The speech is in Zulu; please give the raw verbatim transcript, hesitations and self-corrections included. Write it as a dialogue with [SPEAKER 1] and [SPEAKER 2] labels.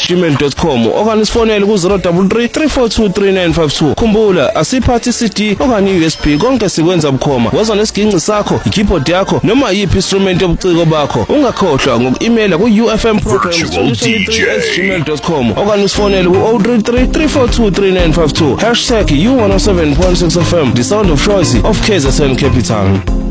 [SPEAKER 1] gmail dot com okanye isifonele ku zero three three, three four two, three nine five two. Khumbula asiphathi C D okanye U S B konke sikwenza bukhoma. Woza nesiginci sakho, i-keyboard yakho noma yiphi instrument yobuciko bakho. Ungakhohlwa ngoku-emaila ku U F M programs at gmail dot com okanye usifonele ku zero three three, three four two, three nine five two. Hashtag U one oh seven point six F M, the sound of choice of K Z N Capital.